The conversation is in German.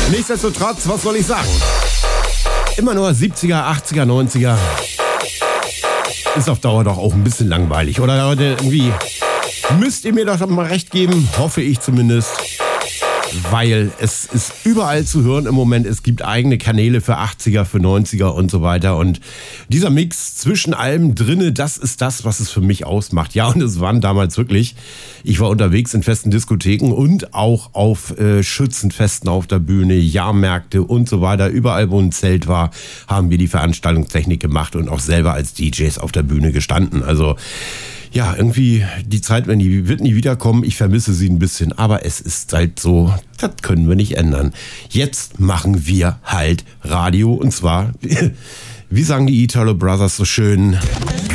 Nichtsdestotrotz, was soll ich sagen? Immer nur 70er, 80er, 90er. Ist auf Dauer doch auch ein bisschen langweilig. Oder Leute, irgendwie müsst ihr mir doch mal recht geben, hoffe ich zumindest. Weil es ist überall zu hören im Moment. Es gibt eigene Kanäle für 80er, für 90er und so weiter. Und dieser Mix zwischen allem drinne, das ist das, was es für mich ausmacht. Ja, und es waren damals wirklich, ich war unterwegs in festen Diskotheken und auch auf Schützenfesten auf der Bühne, Jahrmärkte und so weiter. Überall, wo ein Zelt war, haben wir die Veranstaltungstechnik gemacht und auch selber als DJs auf der Bühne gestanden. Also ja, irgendwie die Zeit, wird nie wiederkommen. Ich vermisse sie ein bisschen, aber es ist halt so, das können wir nicht ändern. Jetzt machen wir halt Radio und zwar, wie sagen die Italo Brothers so schön,